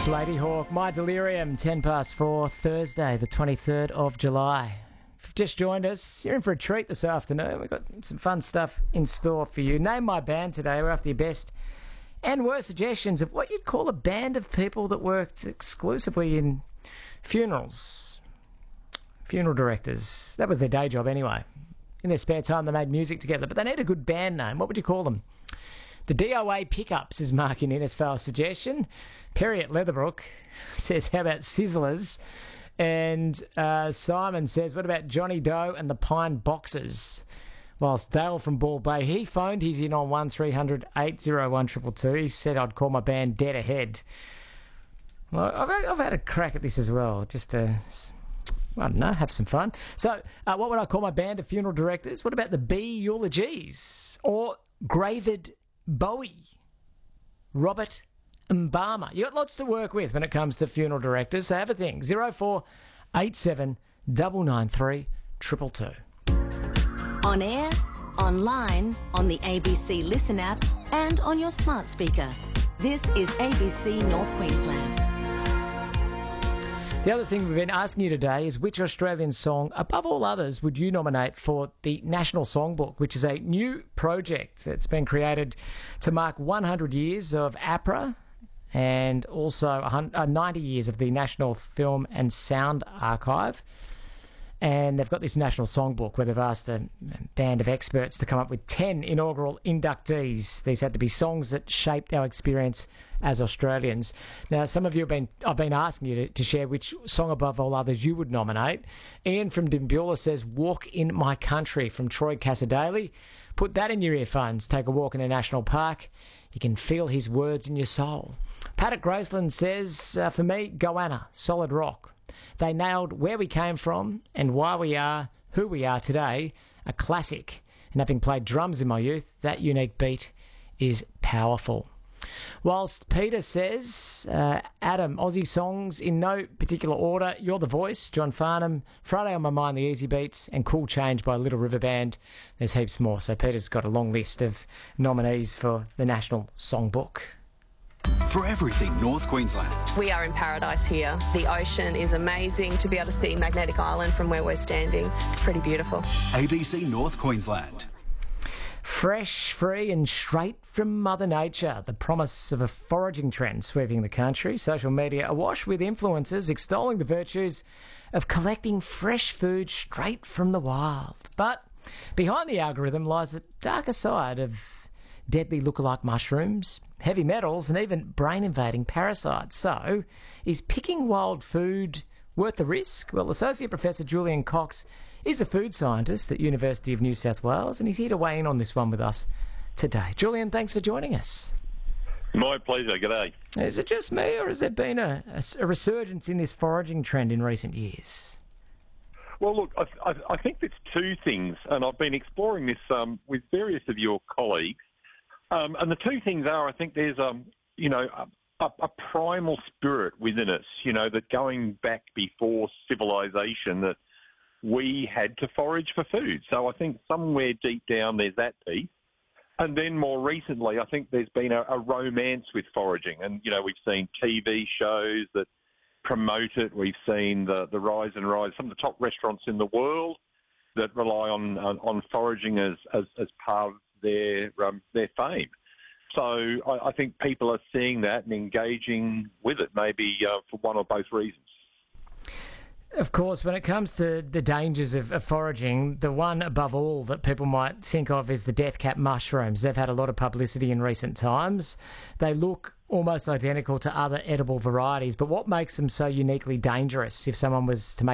Ladyhawke, My Delirium, 10 past 4, Thursday, the 23rd of July. If you've just joined us, you're in for a treat this afternoon. We've got some fun stuff in store for you. Name my band today. We're after your best and worst suggestions of what you'd call a band of people that worked exclusively in funerals. Funeral directors. That was their day job anyway. In their spare time, they made music together, but they need a good band name. What would you call them? The DOA Pickups is marking in as far as suggestion. Perry at Leatherbrook says, how about Sizzlers? And Simon says, what about Johnny Doe and the Pine Boxers? Whilst Dale from Ball Bay, he phoned, he's in on 1300 801 222. He said I'd call my band Dead Ahead. Well, I've had a crack at this as well, just to, I don't know, have some fun. So, what would I call my band of funeral directors? What about the B Eulogies? Or Gravid Bowie? Robert Mbama. You got lots to work with when it comes to funeral directors, so have a think. 0487 993 222. On air, online, on the ABC Listen app, and on your smart speaker. This is ABC North Queensland. The other thing we've been asking you today is which Australian song, above all others, would you nominate for the National Songbook, which is a new project that's been created to mark 100 years of APRA and also 90 years of the National Film and Sound Archive. And they've got this National Songbook where they've asked a band of experts to come up with 10 inaugural inductees. These had to be songs that shaped our experience as Australians. Now, some of you I've been asking you to share which song above all others you would nominate. Ian from Dimbula says, Walk in My Country from Troy Cassadaly. Put that in your earphones. Take a walk in a national park. You can feel his words in your soul. Pat at Graceland says, for me, Goanna, Solid Rock. They nailed where we came from and why we are who we are today, a classic. And having played drums in my youth, that unique beat is powerful. Whilst Peter says, Adam, Aussie songs in no particular order. You're the Voice, John Farnham, Friday on My Mind, The Easy Beats, and Cool Change by Little River Band. There's heaps more. So Peter's got a long list of nominees for the National Songbook. For everything North Queensland. We are in paradise here. The ocean is amazing. To be able to see Magnetic Island from where we're standing, it's pretty beautiful. ABC North Queensland. Fresh, free and straight from Mother Nature. The promise of a foraging trend sweeping the country. Social media awash with influencers extolling the virtues of collecting fresh food straight from the wild. But behind the algorithm lies a darker side of deadly lookalike mushrooms, heavy metals and even brain-invading parasites. So, is picking wild food worth the risk? Well, Associate Professor Julian Cox is a food scientist at University of New South Wales and he's here to weigh in on this one with us today. Julian, thanks for joining us. My pleasure. G'day. Is it just me or has there been a resurgence in this foraging trend in recent years? Well, look, I think there's two things, and I've been exploring this with various of your colleagues. And the two things are, I think there's, a primal spirit within us, that going back before civilization that we had to forage for food. So I think somewhere deep down there's that piece. And then more recently, I think there's been a romance with foraging. And, we've seen TV shows that promote it. We've seen the rise and rise, some of the top restaurants in the world that rely on foraging as part of their fame. So I think people are seeing that and engaging with it, maybe for one or both reasons. Of course, when it comes to the dangers of foraging, the one above all that people might think of is the death cap mushrooms. They've had a lot of publicity in recent times. They look almost identical to other edible varieties, but what makes them so uniquely dangerous if someone was to make